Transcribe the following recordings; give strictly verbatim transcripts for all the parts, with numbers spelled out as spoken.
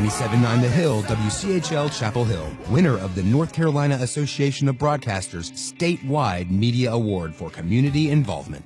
ninety-seven point nine The Hill, W C H L Chapel Hill, winner of the North Carolina Association of Broadcasters statewide media award for community involvement.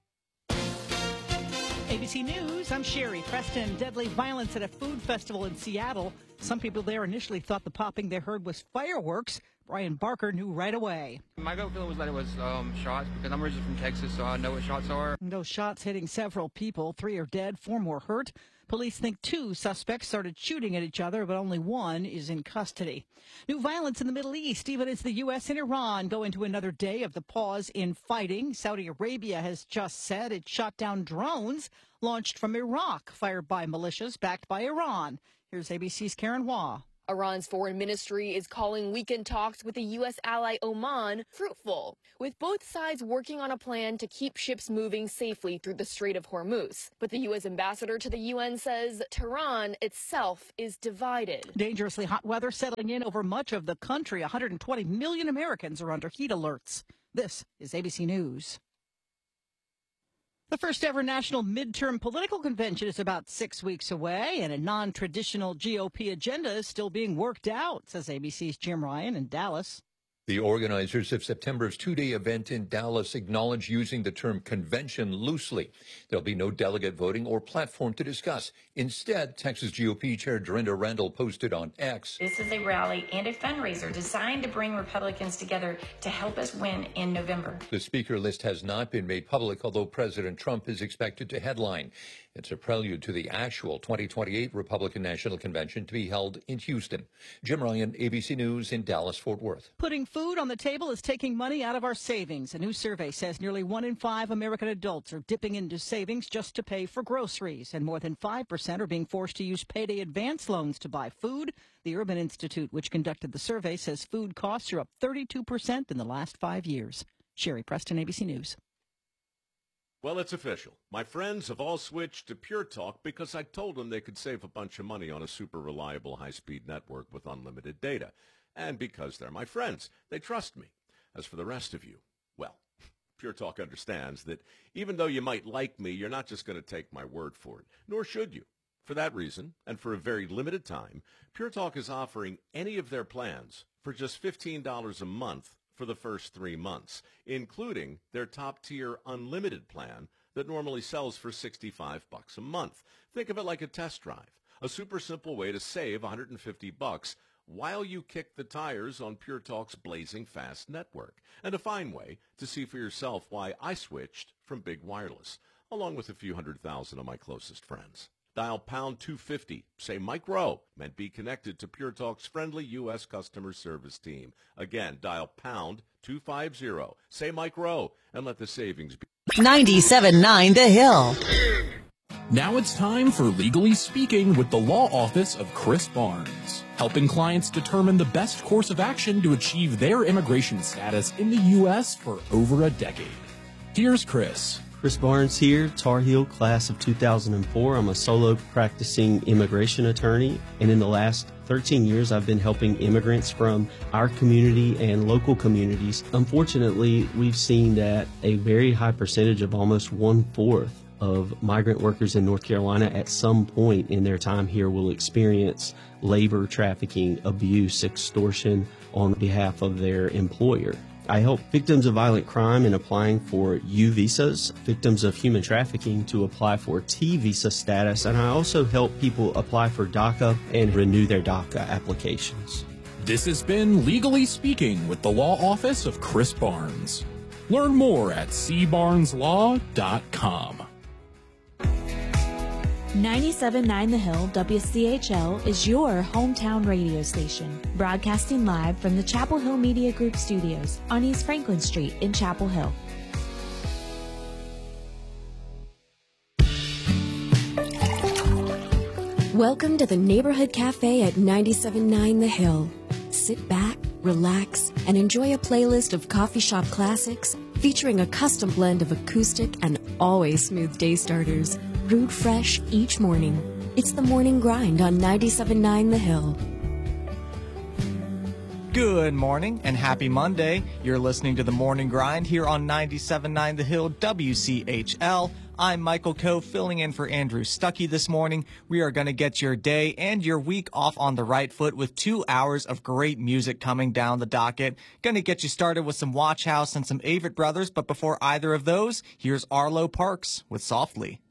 A B C News, I'm Sherry Preston. Deadly violence at a food festival in Seattle. Some people there initially thought the popping they heard was fireworks. Brian Barker knew right away. My gut feeling was that it was um, shots because I'm originally from Texas, so I know what shots are. Those shots hitting several people. Three are dead, four more hurt. Police think two suspects started shooting at each other, but only one is in custody. New violence in the Middle East, even as the U S and Iran go into another day of the pause in fighting. Saudi Arabia has just said it shot down drones launched from Iraq, fired by militias backed by Iran. Here's A B C's Karen Hua. Iran's foreign ministry is calling weekend talks with the U S ally Oman fruitful, with both sides working on a plan to keep ships moving safely through the Strait of Hormuz. But the U S ambassador to the U N says Tehran itself is divided. Dangerously hot weather settling in over much of the country. one hundred twenty million Americans are under heat alerts. This is A B C News. The first ever national midterm political convention is about six weeks away, and a non-traditional G O P agenda is still being worked out, says A B C's Jim Ryan in Dallas. The organizers of September's two-day event in Dallas acknowledge using the term convention loosely. There'll be no delegate voting or platform to discuss. Instead, Texas G O P Chair Dorinda Randall posted on X. This is a rally and a fundraiser designed to bring Republicans together to help us win in November. The speaker list has not been made public, although President Trump is expected to headline. It's a prelude to the actual twenty twenty-eight Republican National Convention to be held in Houston. Jim Ryan, A B C News in Dallas-Fort Worth. Putting food on the table is taking money out of our savings. A new survey says nearly one in five American adults are dipping into savings just to pay for groceries, and more than five percent are being forced to use payday advance loans to buy food. The Urban Institute, which conducted the survey, says food costs are up thirty-two percent in the last five years. Sherry Preston, A B C News. Well, it's official. My friends have all switched to Pure Talk because I told them they could save a bunch of money on a super reliable high-speed network with unlimited data. And because they're my friends, they trust me. As for the rest of you, well, Pure Talk understands that even though you might like me, you're not just going to take my word for it, nor should you. For that reason, and for a very limited time, Pure Talk is offering any of their plans for just fifteen dollars a month for the first three months, including their top-tier unlimited plan that normally sells for sixty-five bucks a month. Think of it like a test drive, a super simple way to save one hundred fifty bucks while you kick the tires on Pure Talk's blazing fast network, and a fine way to see for yourself why I switched from Big Wireless, along with a few hundred thousand of my closest friends. Dial pound two fifty, say Mike Rowe, and be connected to Pure Talk's friendly U S customer service team. Again, dial pound two fifty, say Mike Rowe, and let the savings be. ninety-seven point nine The Hill. Now it's time for Legally Speaking with the Law Office of Chris Barnes, helping clients determine the best course of action to achieve their immigration status in the U S for over a decade. Here's Chris. Chris Barnes here, Tar Heel class of two thousand four. I'm a solo practicing immigration attorney, and in the last thirteen years I've been helping immigrants from our community and local communities. Unfortunately, we've seen that a very high percentage of almost one-fourth of migrant workers in North Carolina at some point in their time here will experience labor trafficking, abuse, extortion on behalf of their employer. I help victims of violent crime in applying for U visas, victims of human trafficking to apply for T visa status, and I also help people apply for DACA and renew their DACA applications. This has been Legally Speaking with the Law Office of Chris Barnes. Learn more at c barnes law dot com. ninety-seven point nine The Hill W C H L is your hometown radio station, broadcasting live from the Chapel Hill Media Group studios on East Franklin Street in Chapel Hill. Welcome to the Neighborhood Cafe at ninety-seven point nine The Hill. Sit back, relax, and enjoy a playlist of coffee shop classics featuring a custom blend of acoustic and always smooth day starters, brewed fresh each morning. It's the Morning Grind on ninety-seven point nine The Hill. Good morning and happy Monday. You're listening to the Morning Grind here on ninety-seven point nine The Hill W C H L. I'm Michael Coe, filling in for Andrew Stuckey this morning. We are going to get your day and your week off on the right foot with two hours of great music coming down the docket. Going to get you started with some Watch House and some Avett Brothers, but before either of those, here's Arlo Parks with Softly.